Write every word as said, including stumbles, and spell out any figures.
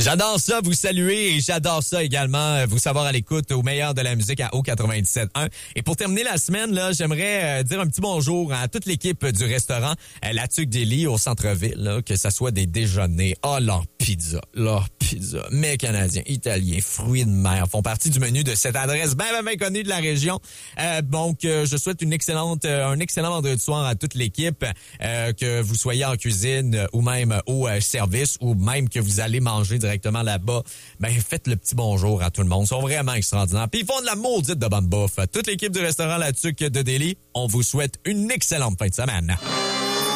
J'adore ça, vous saluer et j'adore ça également, vous savoir à l'écoute au meilleur de la musique à O quatre-vingt-dix-sept point un. Et pour terminer la semaine, là, j'aimerais euh, dire un petit bonjour à toute l'équipe du restaurant euh, La Tuque d'Élie au centre-ville, là, que ça soit des déjeuners. Ah, oh, leur pizza, leur pizza, mets canadiens, italiens, fruits de mer font partie du menu de cette adresse bien, bien, bien connue de la région. Euh, donc, euh, je souhaite une excellente, euh, un excellent vendredi soir à toute l'équipe, euh, que vous soyez en cuisine ou même au euh, service ou même que vous allez manger directement là-bas. Ben, faites le petit bonjour à tout le monde. Ils sont vraiment extraordinaires. Puis ils font de la maudite de bonne bouffe. Toute l'équipe du restaurant La Tuque de Delhi, on vous souhaite une excellente fin de semaine.